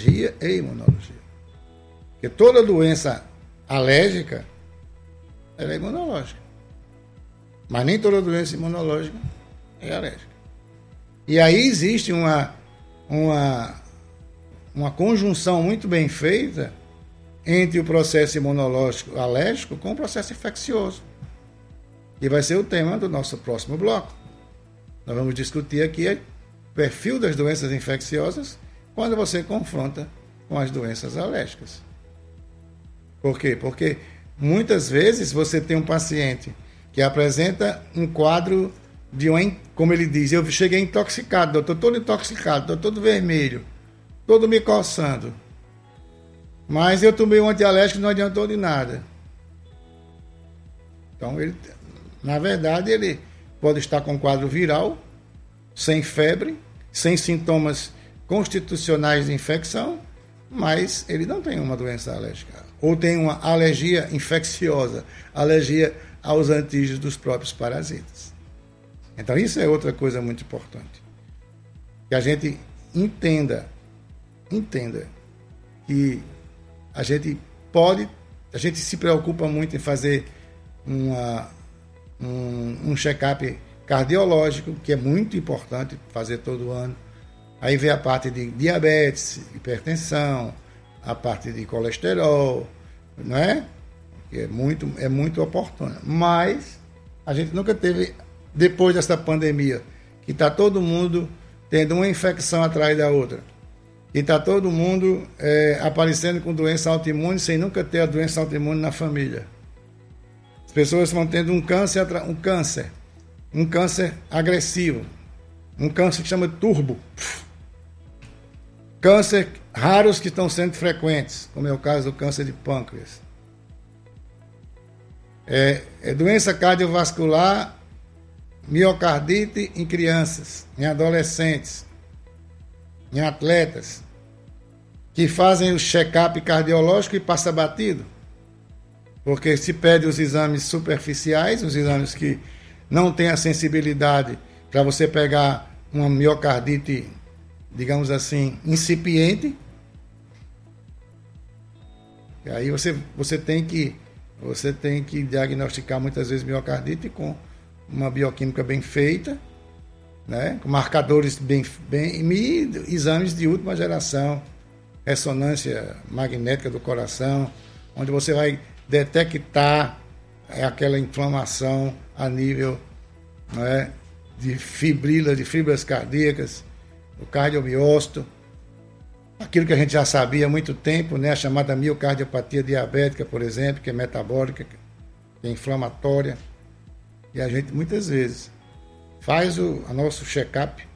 alergia e imunologia. Porque toda doença alérgica, ela é imunológica. Mas nem toda doença imunológica é alérgica. E aí existe uma conjunção muito bem feita entre o processo imunológico alérgico com o processo infeccioso. Que vai ser o tema do nosso próximo bloco. Nós vamos discutir aqui o perfil das doenças infecciosas quando você confronta com as doenças alérgicas. Por quê? Porque muitas vezes você tem um paciente que apresenta um quadro de como ele diz, eu cheguei intoxicado, doutor, todo intoxicado, doutor, todo vermelho, todo me coçando. Mas eu tomei um antialérgico e não adiantou de nada. Então, na verdade, ele pode estar com um quadro viral, sem febre, sem sintomas constitucionais de infecção, mas ele não tem uma doença alérgica. Ou tem uma alergia infecciosa, alergia aos antígenos dos próprios parasitas. Então, isso é outra coisa muito importante. Que a gente entenda que a gente se preocupa muito em fazer um check-up cardiológico, que é muito importante fazer todo ano. Aí vem a parte de diabetes, hipertensão, a parte de colesterol, não é? Que é muito oportuna. Mas a gente nunca teve, depois dessa pandemia, que está todo mundo tendo uma infecção atrás da outra, e está todo mundo aparecendo com doença autoimune sem nunca ter a doença autoimune na família. As pessoas estão tendo um câncer agressivo, um câncer que chama de turbo. Câncer raros que estão sendo frequentes, como é o caso do câncer de pâncreas. Doença cardiovascular, miocardite em crianças, em adolescentes, em atletas, que fazem o check-up cardiológico e passa batido, porque se pede os exames superficiais, os exames que não têm a sensibilidade para você pegar uma miocardite, digamos assim, incipiente. E aí você tem que diagnosticar muitas vezes miocardite com uma bioquímica bem feita, né? Com marcadores bem e exames de última geração, ressonância magnética do coração, onde você vai detectar aquela inflamação a nível, né, de fibras cardíacas, o cardiomiócito, aquilo que a gente já sabia há muito tempo, né, a chamada miocardiopatia diabética, por exemplo, que é metabólica, que é inflamatória, e a gente muitas vezes faz o nosso check-up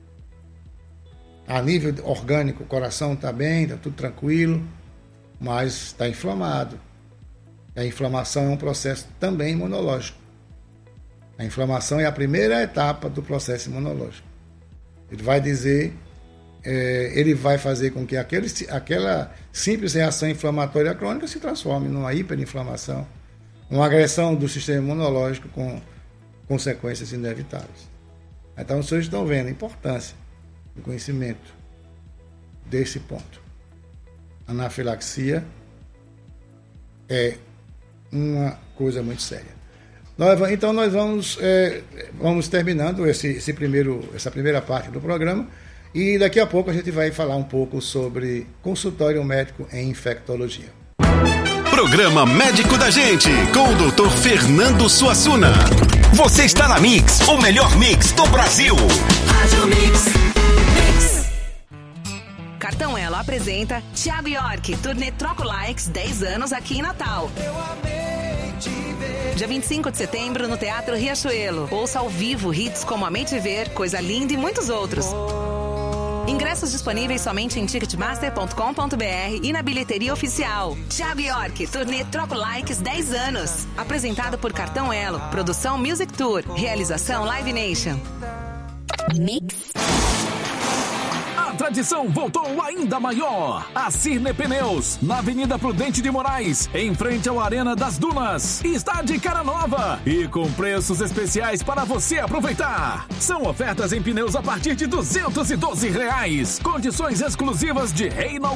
a nível orgânico, o coração está bem, está tudo tranquilo, mas está inflamado. A inflamação é um processo também imunológico. A inflamação é a primeira etapa do processo imunológico. Ele vai dizer, ele vai fazer com que aquela simples reação inflamatória crônica se transforme numa hiperinflamação, uma agressão do sistema imunológico com consequências inevitáveis. Então, vocês estão vendo a importância do conhecimento desse ponto. Anafilaxia é uma coisa muito séria. Então, nós vamos terminando essa primeira parte do programa, e daqui a pouco a gente vai falar um pouco sobre consultório médico em infectologia. Programa Médico da Gente, com o Dr. Fernando Suassuna. Você está na Mix, o melhor mix do Brasil. Rádio Mix. Cartão Elo apresenta Thiago York, turnê Troco Likes 10 anos aqui em Natal. Dia 25 de setembro no Teatro Riachuelo. Ouça ao vivo hits como Amei Te Ver, Coisa Linda e muitos outros. Ingressos disponíveis somente em ticketmaster.com.br e na bilheteria oficial. Thiago York, turnê Troco Likes 10 anos. Apresentado por Cartão Elo. Produção Music Tour. Realização Live Nation. Mix. A tradição voltou ainda maior. A Cirne Pneus, na Avenida Prudente de Moraes, em frente ao Arena das Dunas. Está de cara nova e com preços especiais para você aproveitar. São ofertas em pneus a partir de R$ 212. Condições exclusivas de reinauguração.